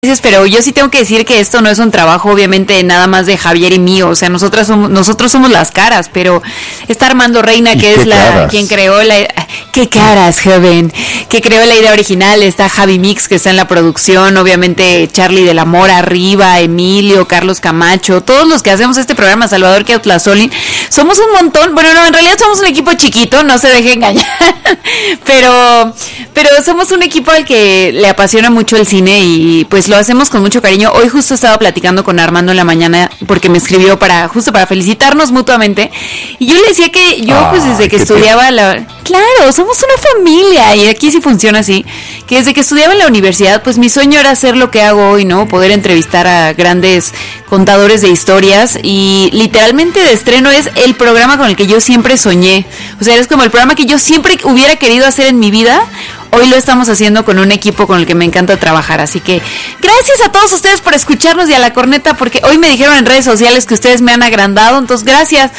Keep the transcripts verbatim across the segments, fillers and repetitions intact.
Pero yo sí tengo que decir que esto no es un trabajo obviamente nada más de Javier y mío, o sea, nosotras somos, nosotros somos las caras, pero está Armando Reina, que es la caras? quien creó la qué caras, joven, que creó la idea original, está Javi Mix, que está en la producción, obviamente Charlie del Amor arriba, Emilio, Carlos Camacho, todos los que hacemos este programa, Salvador Queutlazolin, somos un montón, bueno, no, en realidad somos un equipo chiquito, no se deje engañar, pero, pero somos un equipo al que le apasiona mucho el cine y pues lo hacemos con mucho cariño. Hoy justo estaba platicando con Armando en la mañana porque me escribió para justo para felicitarnos mutuamente y yo le decía que yo pues desde que estudiaba la... Claro, somos una familia y aquí sí funciona así, que desde que estudiaba en la universidad pues mi sueño era hacer lo que hago hoy, ¿no? Poder entrevistar a grandes contadores de historias y literalmente de estreno es el programa con el que yo siempre soñé, o sea, es como el programa que yo siempre hubiera querido hacer en mi vida. Hoy lo estamos haciendo con un equipo con el que me encanta trabajar, así que gracias a todos ustedes por escucharnos y a la corneta, porque hoy me dijeron en redes sociales que ustedes me han agrandado, entonces gracias.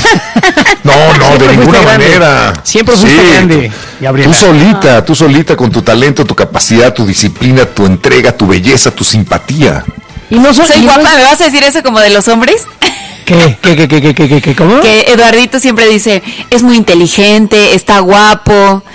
No, no, de ninguna manera. Siempre fuiste sí, grande, Gabriela. Tú solita, ah. tú solita con tu talento, tu capacidad, tu disciplina, tu entrega, tu belleza, tu simpatía. Y no soy, soy guapa, ¿me vas a decir eso como de los hombres? ¿Qué? ¿Qué, qué, qué, qué, qué, qué, cómo? Que Eduardito siempre dice, es muy inteligente, está guapo.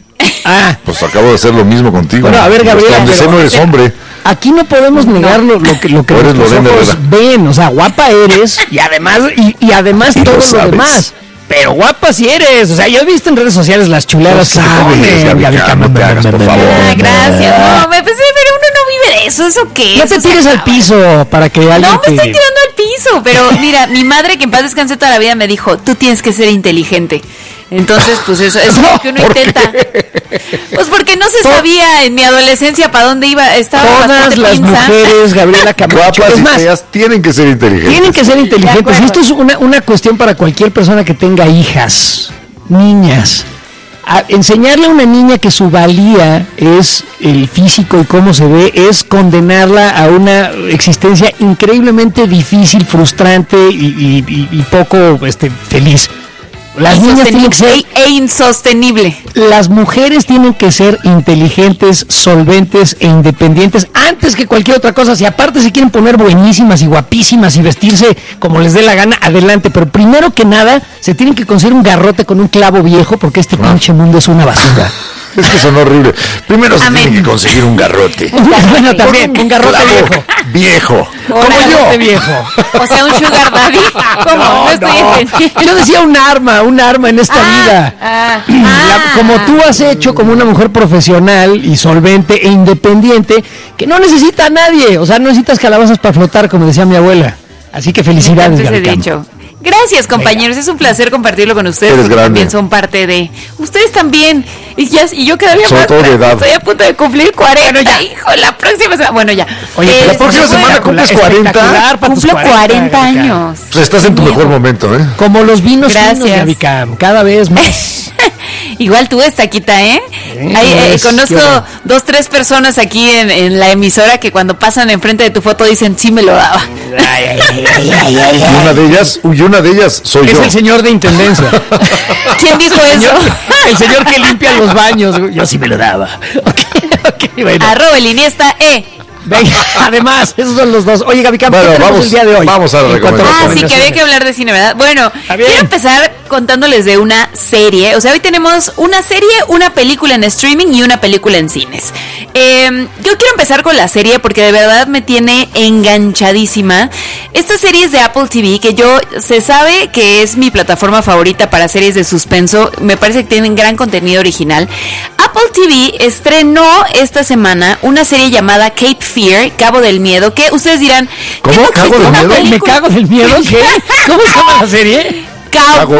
Ah, pues acabo de hacer lo mismo contigo. Bueno, a ver, Gabriela, donde sé no eres hombre. Aquí no podemos negar lo, lo que lo que nuestros ojos ven, o sea, guapa eres y además y, y además todo lo, lo demás. Pero guapa si eres, o sea, yo he visto en redes sociales las chuladas. No sabes, Gabriela, no te hagas, por favor. Ah, gracias. No, me pensé, pero uno no vive de eso, ¿eso qué? No te tires al piso para que alguien No, te... me estoy tirando al piso, pero mira, mi madre, que en paz descanse toda la vida, me dijo, tú tienes que ser inteligente. Entonces, pues eso, eso es lo que uno intenta. Qué? Pues porque no se sabía en mi adolescencia para dónde iba. Estaba Todas las pinza. mujeres, Gabriela Camacho, guapas es más, y feas, tienen que ser inteligentes. Tienen que ser inteligentes. Y esto es una, una cuestión para cualquier persona que tenga hijas, niñas. A enseñarle a una niña que su valía es el físico y cómo se ve, es condenarla a una existencia increíblemente difícil, frustrante y, y, y, y poco este, feliz. Las niñas tienen que ser e insostenible. Las mujeres tienen que ser inteligentes, solventes e independientes antes que cualquier otra cosa. Si aparte se quieren poner buenísimas y guapísimas y vestirse como les dé la gana, adelante. Pero primero que nada, se tienen que conseguir un garrote con un clavo viejo porque este ah. pinche mundo es una basura. Es que son horribles. Primero se Amén. tiene que conseguir un garrote. Un garrote también, un garrote viejo. Viejo. Como yo. Viejo. O sea, un sugar daddy. ¿Cómo? No, no estoy no. entendiendo. Yo decía un arma, un arma en esta ah, vida. Ah, La, como tú has hecho como una mujer profesional y solvente e independiente, que no necesita a nadie. O sea, no necesitas calabazas para flotar, como decía mi abuela. Así que felicidades, Gabriela. Gracias, compañeros, es un placer compartirlo con ustedes. Eres grande. También son parte de... Ustedes también. Y, ya, y yo cada día Sobre más... todo de edad. Estoy a punto de cumplir cuarenta. Bueno, ya. Hijo, la próxima semana... Bueno, ya. Oye, eh, la próxima semana cumples cuarenta. Cumplo cuarenta años. Pues estás en tu mejor momento, ¿eh? Como los vinos finos, Gavicam, cada vez más. Igual tú, Estaquita, ¿eh? Sí, Hay, eh conozco dos, tres personas aquí en, en la emisora que cuando pasan enfrente de tu foto dicen, sí me lo daba. Ay, ay, ay, ay, ay, y una de ellas, y una de ellas soy es yo. Es el señor de intendencia. ¿Quién dijo el eso? Señor, el señor que limpia los baños. Yo sí me lo daba. Okay, okay, bueno. Arroba el Iniesta E. Venga, además, esos son los dos. Oye, Gaby Campo, bueno, ¿qué tenemos vamos, el día de hoy? Vamos a la recomendación. Ah, sí, que había que hablar de cine, ¿verdad? Bueno, quiero empezar contándoles de una serie. O sea, hoy tenemos una serie, una película en streaming y una película en cines. Eh, yo quiero empezar con la serie porque de verdad me tiene enganchadísima. Esta serie es de Apple T V, que yo se sabe que es mi plataforma favorita para series de suspenso. Me parece que tienen gran contenido original. Apple T V estrenó esta semana una serie llamada Cape Fear, Cabo del Miedo, que ustedes dirán... ¿Cómo? ¿Cabo del Miedo? ¿Me cago del miedo? ¿Qué? ¿Cómo se llama la serie? Cabo,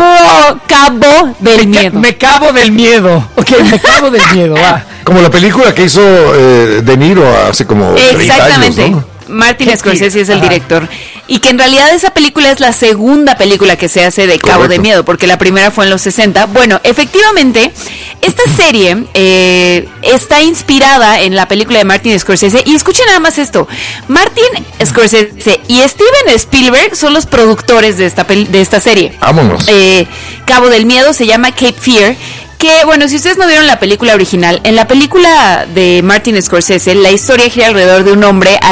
Cabo del me, Miedo. Me cabo del miedo. Ok, me cabo del miedo, va. Como la película que hizo eh, De Niro hace como Exactamente. treinta años, ¿no? Martin Scorsese es el Ajá. director. Y que en realidad esa película es la segunda película que se hace de Cabo Correcto. de Miedo, porque la primera fue en los sesenta. Bueno, efectivamente, esta serie eh, está inspirada en la película de Martin Scorsese. Y escuchen nada más esto. Martin Scorsese y Steven Spielberg son los productores de esta, de esta serie. Vámonos. Eh, Cabo del Miedo se llama Cape Fear. Que, bueno, si ustedes no vieron la película original, en la película de Martin Scorsese, la historia gira alrededor de un hombre